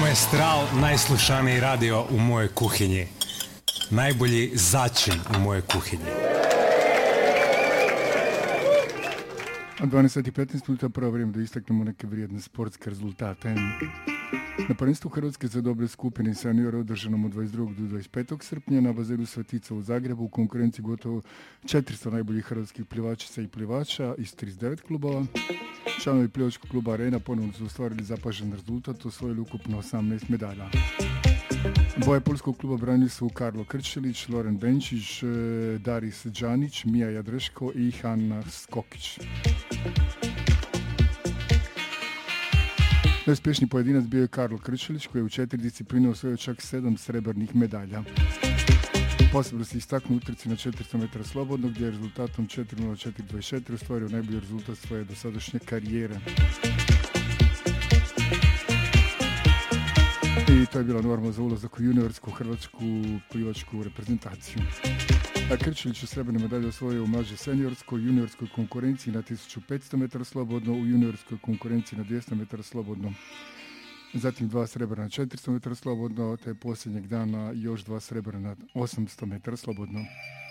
Moestral, najslušaniji radio u mojoj kuhinji. Najbolji začin u mojoj kuhinji. 12:15 minuta, pravo vrijeme da istaknemo neke vrijedne sportske rezultate. Na prvenstvu Hrvatske za dobre skupine seniora održanom od 22. do 25. srpnja na bazenu Svetica u Zagrebu u konkurenciji gotovo 400 najboljih hrvatskih plivačica i plivača iz 39 klubova. Članovi plivačkog kluba Arena ponovno su ostvarili zapažen rezultat, osvojili ukupno 18 medalja. Boje Pulskog kluba branili su Karlo Krčelić, Loren Benčić, Daris Đanić, Mija Jadreško i Hanna Skokić. Najuspješniji pojedinac bio je Karlo Krčelić koji je u 4 discipline osvojio čak 7 srebrnih medalja. Posebno se istaknuo utrci na 400 metara slobodno gdje je rezultatom 4:04.24 ostvario najbolji rezultat svoje dosadašnje karijere. I to je bila norma za ulazak u juniorsku hrvatsku plivačku reprezentaciju. A Krčelić je srebrne medalje osvojio u mlađoj seniorskoj, juniorskoj konkurenciji na 1500 metara slobodno, u juniorskoj konkurenciji na 200 metara slobodno. Zatim 2 srebra na 400 metara slobodno, te posljednjeg dana još 2 srebra na 800 metara slobodno.